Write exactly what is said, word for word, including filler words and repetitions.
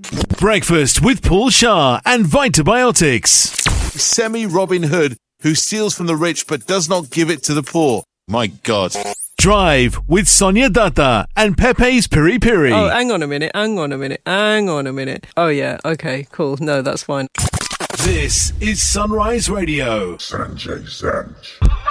Breakfast with Paul Shah and Vitabiotics. Semi-Robin Hood who steals from the rich but does not give it to the poor. My God. Drive with Sonia Datta and Pepe's Piri Piri. Oh, hang on a minute, hang on a minute, hang on a minute. Oh, yeah, okay, cool. No, that's fine. This is Sunrise Radio. Sanjay Sanj.